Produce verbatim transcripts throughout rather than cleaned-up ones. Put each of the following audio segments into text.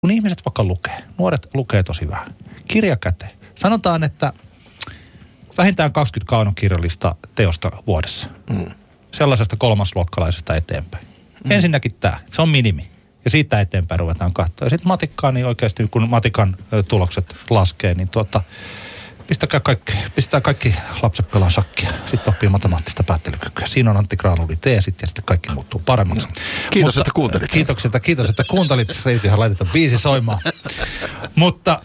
kun ihmiset vaikka lukee, nuoret lukee tosi vähän, kirja käteen. Sanotaan, että vähintään kaksikymmentä kaunokirjallista teosta vuodessa. Mm. Sellaisesta kolmasluokkalaisesta eteenpäin. Mm. Ensinnäkin tämä, se on minimi. Ja siitä eteenpäin ruvetaan katsoa. Ja sitten matikkaa, niin oikeasti kun matikan tulokset laskee, niin tuota, pistäkää kaikki, pistää kaikki lapset pelaa shakkia. Sitten oppii matemaattista päättelykykyä. Siinä on Antti Granlundin teesit ja sitten kaikki muuttuu paremmaksi. No. Kiitos, Mutta, että kuuntelit. Kiitos, että, kiitos, että kuuntelit. Reitinhan laitetaan biisi soimaan. Mutta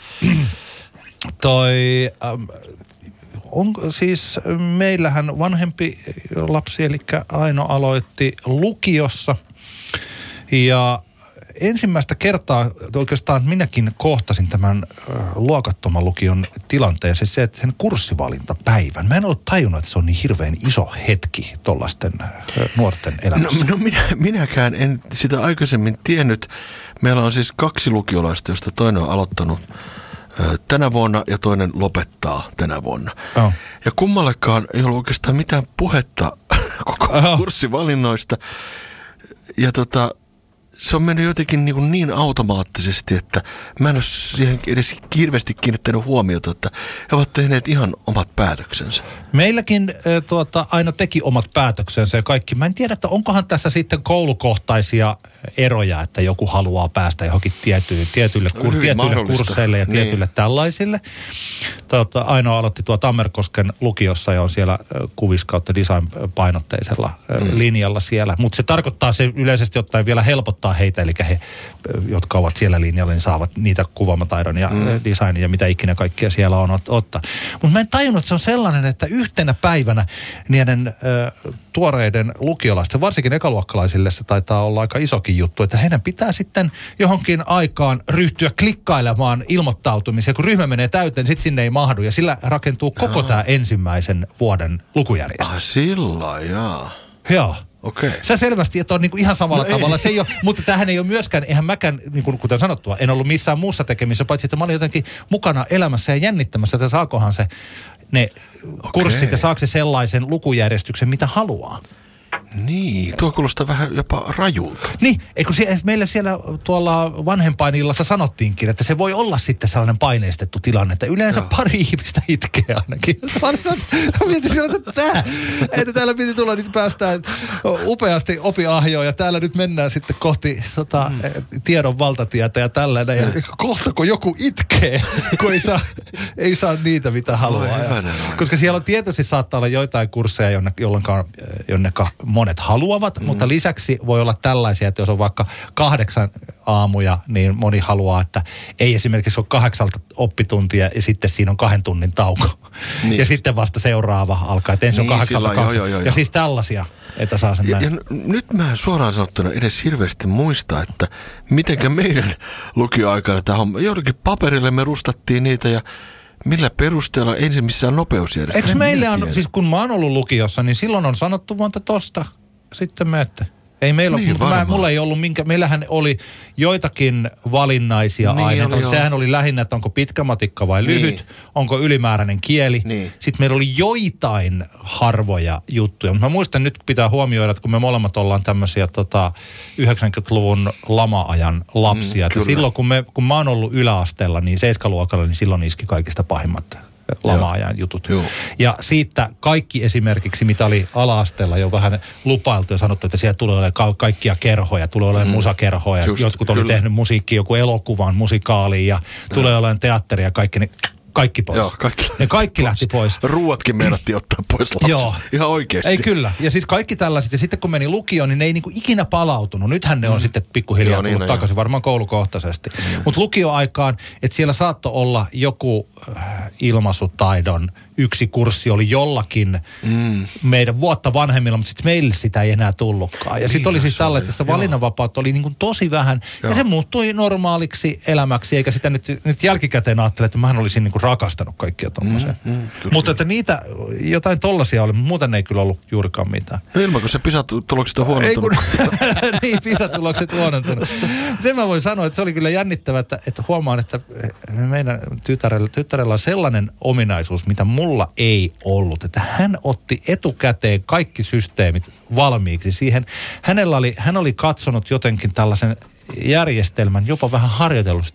toi... Ähm, on, siis meillähän vanhempi lapsi, eli Aino, aloitti lukiossa. Ja ensimmäistä kertaa oikeastaan minäkin kohtasin tämän äh, luokattoman lukion tilanteen, siis se, että sen kurssivalintapäivän. Mä en ollut tajunnut, että se on niin hirveän iso hetki tuollaisten äh, nuorten elämässä. No, no minä, minäkään en sitä aikaisemmin tiennyt. Meillä on siis kaksi lukiolaista, josta toinen on aloittanut äh, tänä vuonna ja toinen lopettaa tänä vuonna. Oh. Ja kummallekaan ei ollut oikeastaan mitään puhetta koko oh. kurssivalinnoista. Ja tota... Se on mennyt jotenkin niin, niin automaattisesti, että mä en ole siihen edes hirveästi kiinnittänyt huomiota, että he ovat tehneet ihan omat päätöksensä. Meilläkin äh, tuota, Aino teki omat päätöksensä ja kaikki. Mä en tiedä, että onkohan tässä sitten koulukohtaisia eroja, että joku haluaa päästä johonkin tietyille, tietyille, kur, tietyille kursseille ja niin. tietyille tällaisille. Tuota, Aino aloitti tuo Tammerkosken lukiossa ja on siellä kuvis kautta design-painotteisella mm. linjalla siellä. Mutta se tarkoittaa se yleisesti ottaen vielä helpottaa heitä, eli he, jotka ovat siellä linjalla, niin saavat niitä kuvaamataidon ja mm. designin ja mitä ikinä kaikkea siellä on ot- ottaa. Mutta mä en tajunnut, että se on sellainen, että yhtenä päivänä niiden ö, tuoreiden lukiolaisten, varsinkin ekaluokkalaisille se taitaa olla aika isokin juttu, että heidän pitää sitten johonkin aikaan ryhtyä klikkailemaan ilmoittautumisia. Kun ryhmä menee täyteen, sitten sinne ei mahdu ja sillä rakentuu koko tämä ensimmäisen vuoden lukujärjestys. Ah, sillä jaa. Joo. Okay. Se selvästi, että on niinku ihan samalla no tavalla. Se ei ole, mutta tämähän ei ole myöskään, eihän mäkään, niin kuin kuten sanottua, en ollut missään muussa tekemissä, paitsi että mä olin jotenkin mukana elämässä ja jännittämässä, että saakohan se ne okay. kurssit ja saako se sellaisen lukujärjestyksen, mitä haluaa. Niin, tuo kuulostaa vähän jopa rajulta. Niin, eikö sie, meille siellä tuolla vanhempainillassa sanottiinkin, että se voi olla sitten sellainen paineistettu tilanne, että yleensä Joo. pari ihmistä itkee ainakin. Mä mietin sillä, että tää, että täällä piti tulla nyt päästään upeasti opiahjoon ja täällä nyt mennään sitten kohti tota, mm. tiedon valtatietä ja tällainen. Ja kohtako joku itkee, kun ei saa, ei saa niitä, mitä haluaa. Ja, koska siellä on tietysti saattaa olla joitain kursseja, jolloinka, jonneka monet haluavat, mm. mutta lisäksi voi olla tällaisia, että jos on vaikka kahdeksan aamuja, niin moni haluaa, että ei esimerkiksi ole kahdeksalta oppituntia ja sitten siinä on kahden tunnin tauko. Niin. Ja sitten vasta seuraava alkaa, että ensin niin, on kahdeksalta kahdeksan. Jo, jo, jo, ja siis tällaisia, että saa sen ja, näin. ja nyt mä en suoraan sanottuna edes hirveästi muista, että mitenkä meidän lukioaikana tämä homma, jollakin paperille me rustattiin niitä ja millä perusteella ensin missään nopeusjärjestelmä? Eikö meille on, siis kun mä oon ollut lukiossa, niin silloin on sanottu vaan, että tosta, sitten menette. Ei meillä niin, ole, mä, mulla ei ollut minkä, meillähän oli joitakin valinnaisia niin, aineita. Oli, Sehän oli lähinnä, että onko pitkä matikka vai lyhyt, niin. onko ylimääräinen kieli. Niin. Sitten meillä oli joitain harvoja juttuja. Mutta mä muistan nyt pitää huomioida, että kun me molemmat ollaan tämmöisiä tota, yhdeksänkymmentäluvun lama-ajan lapsia. Mm, että silloin kun, me, kun mä oon ollut yläasteella, niin seiskaluokalla, niin silloin iski kaikista pahimmat lama-ajan jutut. Joo. Ja siitä kaikki esimerkiksi, mitä oli ala-asteella jo vähän lupailtu ja sanottu, että siellä tulee olemaan kaikkia kerhoja, tulee olemaan mm. musakerhoja. Just, jotkut oli kyllä. tehnyt musiikkia, joku elokuvan, musikaaliin ja tulee ja. olemaan teatteria ja kaikki ne. Kaikki pois. Joo, kaikki, ne kaikki lähti pois. Ruuatkin meinattiin ottaa pois lapsi. Joo. Ihan oikeasti. Ei kyllä. Ja siis kaikki tällaiset. Ja sitten kun meni lukioon, niin ne ei niinku ikinä palautunut. Nythän ne on mm. sitten pikkuhiljaa Joo, tullut niin, takaisin, jo. varmaan koulukohtaisesti. Mm. Mutta lukioaikaan, että siellä saattoi olla joku äh, ilmaisutaidon yksi kurssi oli jollakin mm. meidän vuotta vanhemmilla, mutta sitten meille sitä ei enää tullutkaan. Ja sitten oli siis tällä, että sitä valinnanvapautta oli niin kuin tosi vähän. Joo. Ja se muuttui normaaliksi elämäksi, eikä sitä nyt, nyt jälkikäteen ajattele, että mähän olisin niin kuin rakastanut kaikkia tommoseen. Mm, mm, mutta että niitä, jotain tollaisia oli, mutta muuten ei kyllä ollut juurikaan mitään. No ilman, kun se PISA-tulokset on huonontunut. Ei kun, niin, PISA-tulokset huonontunut. Sen mä voin sanoa, että se oli kyllä jännittävää, että, että huomaan, että meidän tytärellä, tytärellä on sellainen ominaisuus, mitä mulla mulla ei ollut. Että hän otti etukäteen kaikki systeemit valmiiksi siihen. Hänellä oli, hän oli katsonut jotenkin tällaisen järjestelmän, jopa vähän harjoitellut